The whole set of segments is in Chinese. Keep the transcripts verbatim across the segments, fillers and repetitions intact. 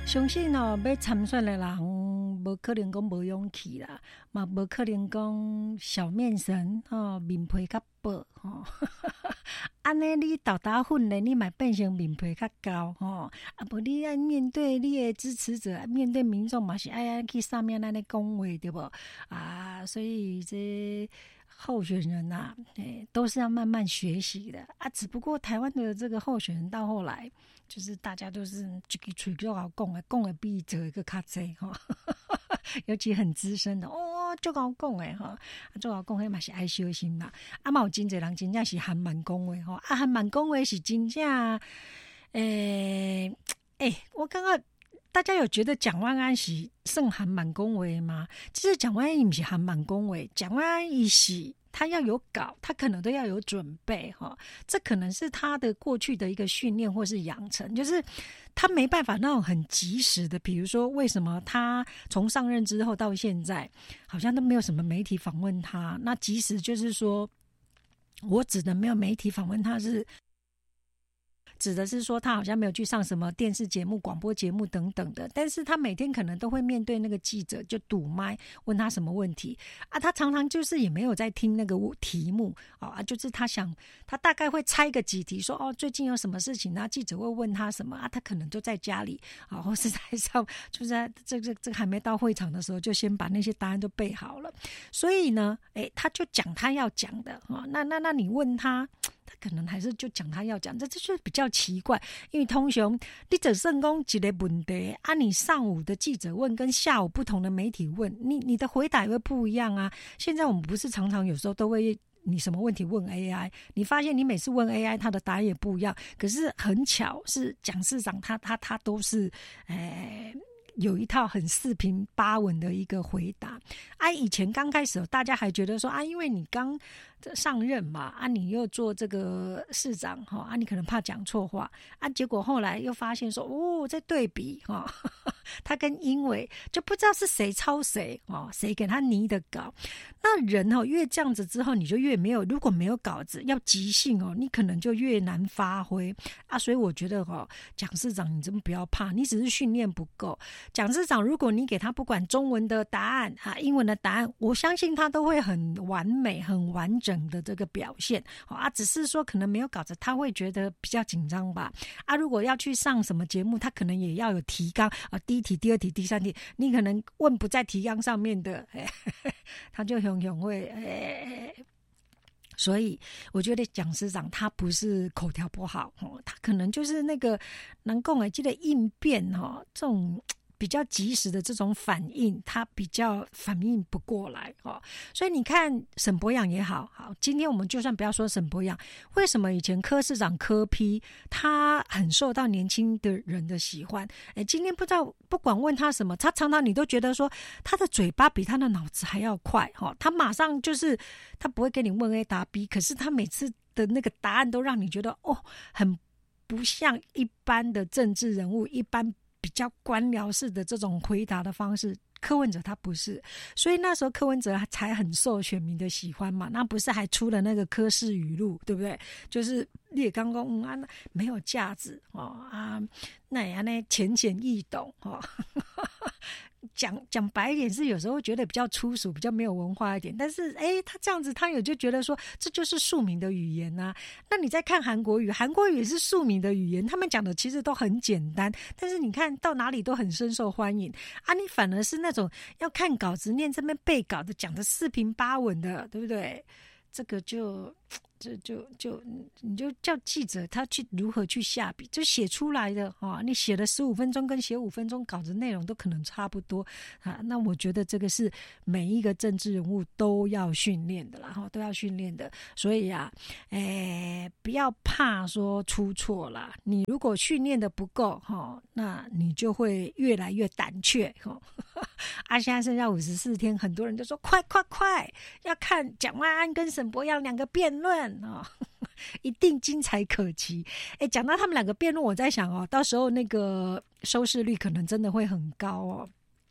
相信哦，要参选的人，无可能讲无勇气啦，嘛无可能讲小面神哦，面皮较薄吼。安尼你豆豆粉咧，你嘛变成面皮较厚吼。啊，无你爱面对你的支持者，面对民众嘛是爱爱去上面安尼讲话对不？啊，所以这候选人呐、啊，哎，都是要慢慢学习的啊。只不过台湾的这个候选人到后来。就是大家都是这个嘴就好讲的，讲的比做一个较济哈，尤其很资深的哦，就好讲的哈，就好讲的嘛是爱小心嘛。啊嘛有真侪人真正是还蛮讲的哈，啊还蛮讲的是真正，诶、欸、诶、欸，我刚刚大家有觉得蒋万安是算还蛮讲话的吗？其实蒋万安不是还蛮讲话，蒋万安伊是。他要有稿，他可能都要有准备哈，这可能是他的过去的一个训练或是养成，就是他没办法那种很及时的，比如说为什么他从上任之后到现在，好像都没有什么媒体访问他，那即使就是说，我指的没有媒体访问他是。指的是说他好像没有去上什么电视节目、广播节目等等的，但是他每天可能都会面对那个记者，就堵麦问他什么问题啊，他常常就是也没有在听那个题目啊，就是他想他大概会猜个几题，说哦最近有什么事情啊，记者会问他什么啊，他可能就在家里啊，或是在上，就是在这个这个还没到会场的时候，就先把那些答案都背好了，所以呢，哎，他就讲他要讲的啊，那那那你问他。他可能还是就讲他要讲，这这就比较奇怪，因为通常你只算讲一个问题啊，你上午的记者问跟下午不同的媒体问，你你的回答也会不一样啊。现在我们不是常常有时候都会你什么问题问 A I， 你发现你每次问 A I 他的答案也不一样，可是很巧是蒋市长他他他都是诶。有一套很四平八稳的一个回答啊！以前刚开始，大家还觉得说啊，因为你刚上任嘛，啊，你又做这个市长哈，啊，你可能怕讲错话啊，结果后来又发现说，哦，在对比哈，他跟英伟就不知道是谁抄谁哦，谁给他拟的稿。那人哦，越这样子之后，你就越没有，如果没有稿子，要即兴哦，你可能就越难发挥啊。所以我觉得哦，蒋市长你真不要怕，你只是训练不够。蒋市长，如果你给他不管中文的答案啊，英文的答案，我相信他都会很完美、很完整的这个表现啊。只是说可能没有稿子，他会觉得比较紧张吧。啊，如果要去上什么节目，他可能也要有提纲啊，第一题、第二题、第三题，你可能问不在提纲上面的，哎、他就很很会哎。所以我觉得蒋市长他不是口条不好，他可能就是那个能够哎，记得应变哈这种。比较及时的这种反应，他比较反应不过来哦，所以你看沈伯洋也好，好，今天我们就算不要说沈伯洋，为什么以前柯市长柯 P 他很受到年轻的人的喜欢？哎，今天不知道不管问他什么，他常常你都觉得说他的嘴巴比他的脑子还要快哈，他马上就是他不会跟你问 A 答 B， 可是他每次的那个答案都让你觉得哦，很不像一般的政治人物一般。比较官僚式的这种回答的方式，柯文哲他不是，所以那时候柯文哲才很受选民的喜欢嘛。那不是还出了那个柯氏语录，对不对？就是你也刚刚嗯啊，没有价值哦啊，那也呢浅显易懂哦。讲讲白一点是有时候觉得比较粗俗，比较没有文化一点，但是哎，他这样子，他有就觉得说这就是庶民的语言啊。那你再看韩国语，韩国语也是庶民的语言，他们讲的其实都很简单，但是你看到哪里都很深受欢迎啊。你反而是那种要看稿子、念这边背稿的，讲的四平八稳的，对不对？这个就。就就就你就叫记者他去如何去下笔，就写出来的啊，你写了十五分钟跟写五分钟稿子内容都可能差不多啊。那我觉得这个是每一个政治人物都要训练的啦，哈，都要训练的。所以啊，诶，不要怕说出错啦。你如果训练的不够哈，那你就会越来越胆怯哈。啊，现在剩下五十四天，很多人都说快快快，要看蒋万安跟沈伯洋两个辩论。哦，一定精彩可期。哎，讲到他们两个辩论，我在想哦，到时候那个收视率可能真的会很高哦。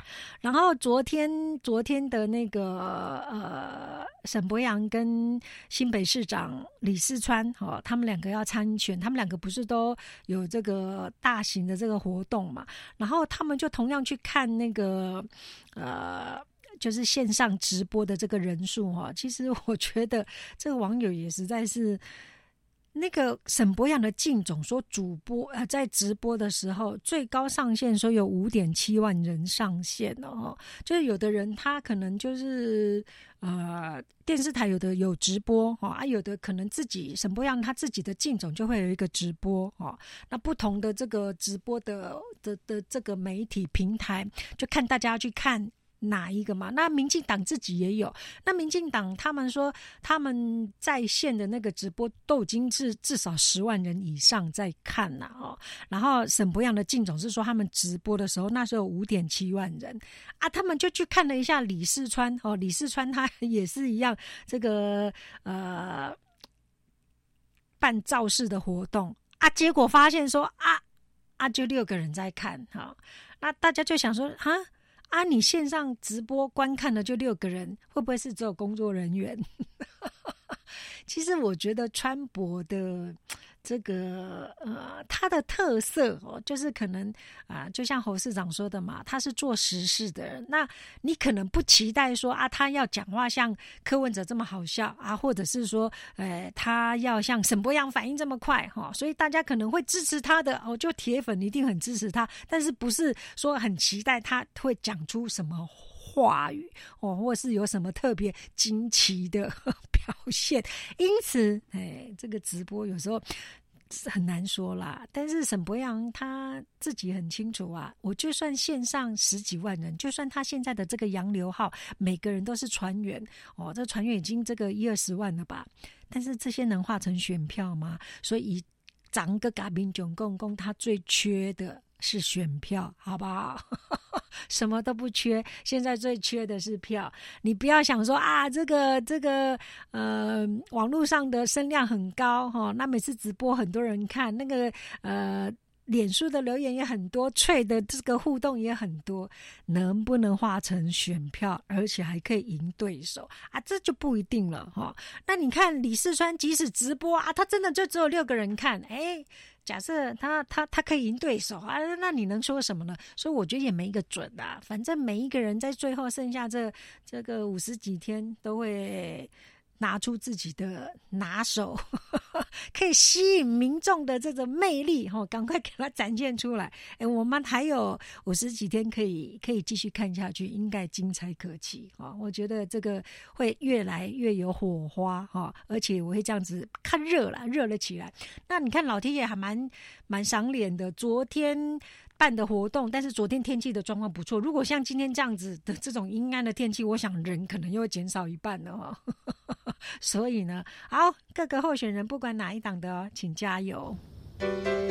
然后昨天昨天的那个呃，沈伯洋跟新北市长李四川哦，他们两个要参选，他们两个不是都有这个大型的这个活动嘛？然后他们就同样去看那个呃。就是线上直播的这个人数哈，其实我觉得这个网友也实在是，那个沈伯洋的竞总说主播呃在直播的时候最高上限说有 五点七万人上限哦，就是有的人他可能就是呃电视台有的有直播哦，啊有的可能自己沈伯洋他自己的竞总就会有一个直播哦，那不同的这个直播的的的这个媒体平台就看大家要去看哪一个嘛？那民进党自己也有，那民进党他们说他们在线的那个直播都已经是至少十万人以上在看了哦。然后沈伯洋的竞总是说他们直播的时候那时候有 五点七万人啊，他们就去看了一下李四川哦，李四川他也是一样这个呃办造势的活动啊，结果发现说啊啊就六个人在看哈、哦，那大家就想说哈。啊，你线上直播观看的就六个人，会不会是只有工作人员？其实我觉得川博的这个呃，他的特色哦，就是可能啊、呃，就像侯市长说的嘛，他是做实事的人。那你可能不期待说啊，他要讲话像柯文哲这么好笑啊，或者是说，呃，他要像沈伯洋反应这么快哈、哦，所以大家可能会支持他的哦，就铁粉一定很支持他，但是不是说很期待他会讲出什么话语哦，或是有什么特别惊奇的表现，因此，哎，这个直播有时候很难说啦。但是沈伯洋他自己很清楚啊，我就算线上十几万人，就算他现在的这个洋流号，每个人都是船员哦，这船员已经这个一二十万了吧？但是这些能化成选票吗？所以以长个嘎民总共共他最缺的是选票，好不好？什么都不缺，现在最缺的是票。你不要想说啊，这个这个呃，网络上的声量很高哈、哦，那每次直播很多人看，那个呃。脸书的留言也很多，脆的这个互动也很多，能不能化成选票，而且还可以赢对手啊？这就不一定了哈、哦。那你看李四川，即使直播啊，他真的就只有六个人看，哎，假设他他他可以赢对手啊，那你能说什么呢？所以我觉得也没一个准啊，反正每一个人在最后剩下这这个五十几天都会拿出自己的拿手，可以吸引民众的这种魅力，哈，赶快给它展现出来。哎，我们还有五十几天可以可以继续看下去，应该精彩可期啊！我觉得这个会越来越有火花哈，而且我会这样子看热了，热了起来。那你看老天爷还蛮蛮赏脸的，昨天办的活动，但是昨天天气的状况不错。如果像今天这样子的这种阴暗的天气，我想人可能又会减少一半了哈。所以呢，好，各个候选人不管哪一党的，请加油。